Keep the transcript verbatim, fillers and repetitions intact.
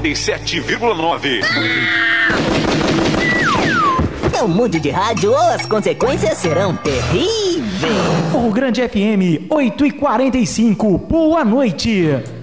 noventa e sete vírgula nove. Não mude de rádio ou as consequências serão terríveis. O Grande F M oito e quarenta e cinco. Boa noite.